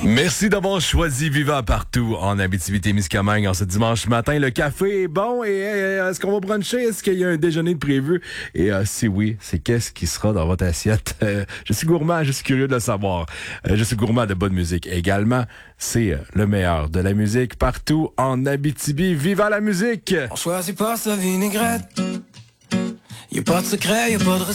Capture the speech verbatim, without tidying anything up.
Merci d'avoir choisi Viva partout en Abitibi-Témiscamingue en ce dimanche matin. Le café est bon et euh, est-ce qu'on va bruncher? Est-ce qu'il y a un déjeuner de prévu? Et euh, si oui, c'est qu'est-ce qui sera dans votre assiette? Euh, je suis gourmand, je suis curieux de le savoir. Euh, je suis gourmand de bonne musique également. C'est euh, le meilleur de la musique partout en Abitibi. Viva la musique! On choisit pas sa vinaigrette. Y'a pas de secret, y'a pas de